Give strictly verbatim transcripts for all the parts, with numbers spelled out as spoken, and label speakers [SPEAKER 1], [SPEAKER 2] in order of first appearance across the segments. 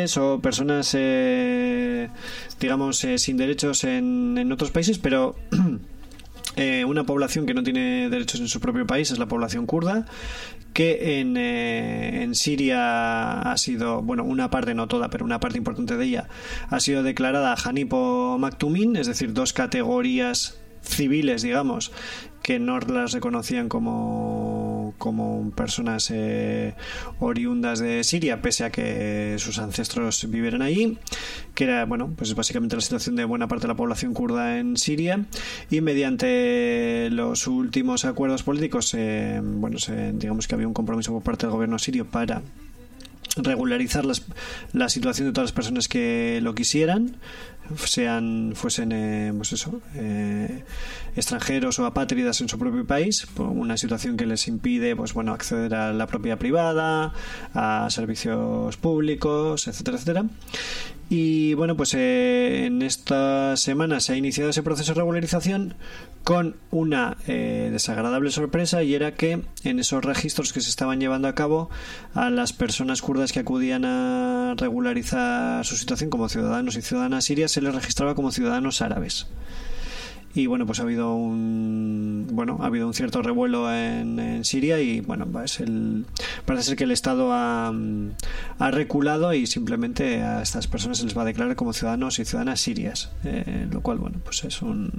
[SPEAKER 1] o personas eh, digamos eh, sin derechos en, en otros países, pero eh, una población que no tiene derechos en su propio país es la población kurda, que en, eh, en Siria ha sido, bueno, una parte, no toda, pero una parte importante de ella ha sido declarada Hanipo Maktumin, es decir, dos categorías civiles, digamos, que no las reconocían como, como personas eh, oriundas de Siria, pese a que sus ancestros vivieran allí, que era, bueno, pues básicamente la situación de buena parte de la población kurda en Siria. Y mediante los últimos acuerdos políticos, eh, bueno, se, digamos que había un compromiso por parte del gobierno sirio para regularizar las, la situación de todas las personas que lo quisieran, sean fuesen eh, pues eso, eh, extranjeros o apátridas en su propio país, por una situación que les impide, pues bueno, acceder a la propiedad privada, a servicios públicos, etcétera, etcétera. Y bueno, pues eh, en esta semana se ha iniciado ese proceso de regularización con una eh, desagradable sorpresa, y era que en esos registros que se estaban llevando a cabo, a las personas kurdas que acudían a regularizar su situación como ciudadanos y ciudadanas sirias se les registraba como ciudadanos árabes. Y bueno, pues ha habido un bueno ha habido un cierto revuelo en, en Siria, y bueno, pues el, parece ser que el Estado ha, ha reculado y simplemente a estas personas se les va a declarar como ciudadanos y ciudadanas sirias, eh, lo cual, bueno, pues es un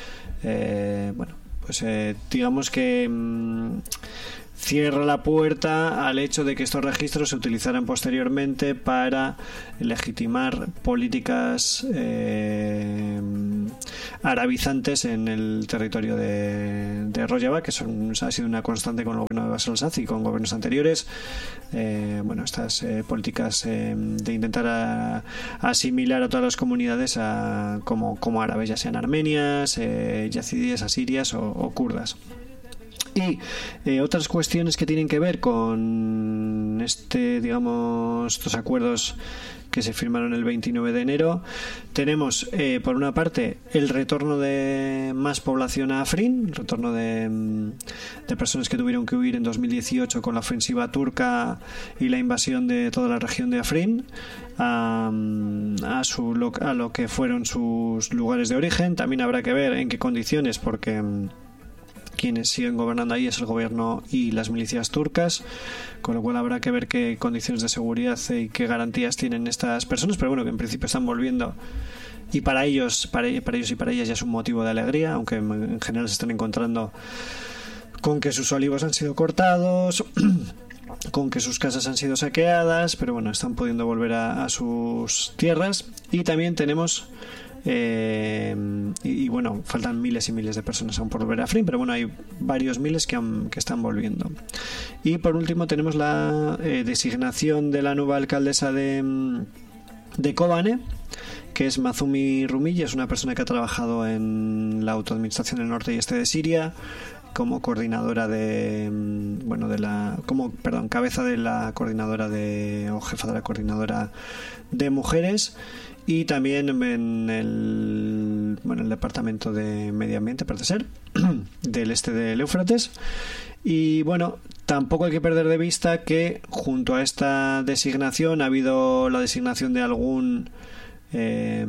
[SPEAKER 1] eh, bueno pues eh, digamos que mmm, cierra la puerta al hecho de que estos registros se utilizaran posteriormente para legitimar políticas eh, arabizantes en el territorio de, de Rojava, que son, ha sido una constante con el gobierno de Bashar al-Assad y con gobiernos anteriores. Eh, bueno, estas eh, políticas eh, de intentar a, asimilar a todas las comunidades a, como, como árabes, ya sean armenias, eh, yazidíes, asirias o, o kurdas. Y eh, otras cuestiones que tienen que ver con este, digamos, estos acuerdos que se firmaron el veintinueve de enero. Tenemos, eh, por una parte, el retorno de más población a Afrin, el retorno de, de personas que tuvieron que huir en dos mil dieciocho con la ofensiva turca y la invasión de toda la región de Afrin a, a, su, a lo que fueron sus lugares de origen. También habrá que ver en qué condiciones, porque quienes siguen gobernando ahí es el gobierno y las milicias turcas, con lo cual habrá que ver qué condiciones de seguridad y qué garantías tienen estas personas, pero bueno, que en principio están volviendo, y para ellos para, para ellos y para ellas ya es un motivo de alegría, aunque en general se están encontrando con que sus olivos han sido cortados, con que sus casas han sido saqueadas, pero bueno, están pudiendo volver a, a sus tierras. Y también tenemos Eh, y, y bueno, faltan miles y miles de personas aún por volver a Afrin, pero bueno, hay varios miles que, han, que están volviendo. Y por último tenemos la eh, designación de la nueva alcaldesa de, de Kobane, que es Mazumi Rumille. Es una persona que ha trabajado en la autoadministración del norte y este de Siria como coordinadora de bueno de la como perdón cabeza de la coordinadora de o jefa de la coordinadora de mujeres, y también en el bueno el departamento de medio ambiente, parece ser, del este del Éufrates. Y bueno, tampoco hay que perder de vista que junto a esta designación ha habido la designación de algún eh,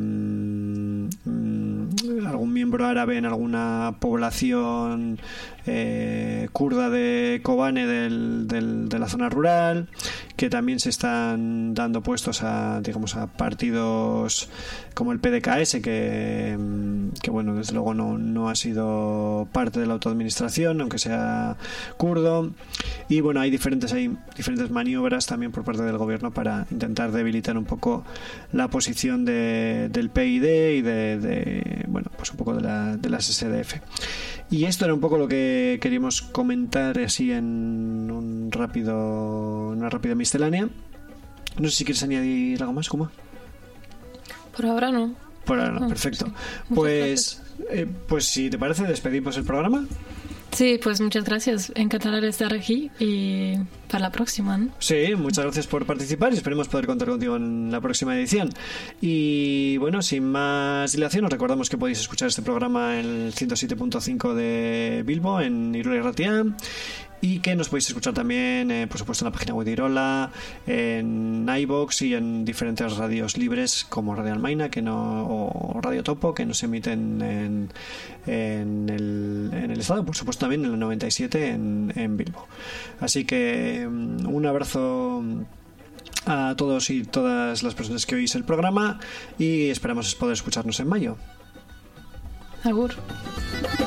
[SPEAKER 1] algún miembro árabe en alguna población eh, kurda de Kobane del, del, de la zona rural, que también se están dando puestos a, digamos, a partidos como el P D K S, que, que bueno, desde luego no, no ha sido parte de la autoadministración, aunque sea kurdo. Y bueno, hay diferentes hay diferentes maniobras también por parte del gobierno para intentar debilitar un poco la posición de, del P I D y de, de bueno, pues un poco de, la, de las S D F. Y esto era un poco lo que queríamos comentar así en un rápido, una rápida miscelánea. No sé si quieres añadir algo más, Kuma.
[SPEAKER 2] Por ahora no.
[SPEAKER 1] Por ahora no, perfecto.
[SPEAKER 2] Sí.
[SPEAKER 1] Pues, eh, pues si te parece, despedimos el programa.
[SPEAKER 2] Sí, pues muchas gracias. Encantada de estar aquí y para la próxima, ¿no?
[SPEAKER 1] Sí, muchas gracias por participar y esperemos poder contar contigo en la próxima edición. Y bueno, sin más dilación, os recordamos que podéis escuchar este programa en el ciento siete punto cinco de Bilbo, en Irulia y Ratia. y que nos podéis escuchar también, eh, por supuesto, en la página web de Irola, en iVoox y en diferentes radios libres como Radio Almaina que no, o Radio Topo, que nos emiten en, en, el, en el estado, por supuesto también en el noventa y siete en, en Bilbo. Así que un abrazo a todos y todas las personas que oís el programa y esperamos poder escucharnos en mayo.
[SPEAKER 2] Agur.